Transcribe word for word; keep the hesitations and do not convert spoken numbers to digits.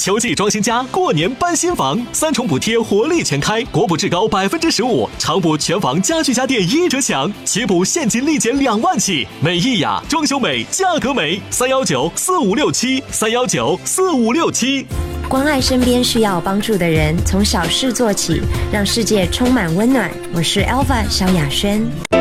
秋季装新家，过年搬新房，三重补贴活力全开，国补至高百分之十五，常补全房家具家电一折享，起补现金立减两万起。美意雅，装修美，价格美，三幺九四五六七，三幺九四五六七。 关爱身边需要帮助的人，从小事做起，让世界充满温暖。我是 Alpha 萧亚轩。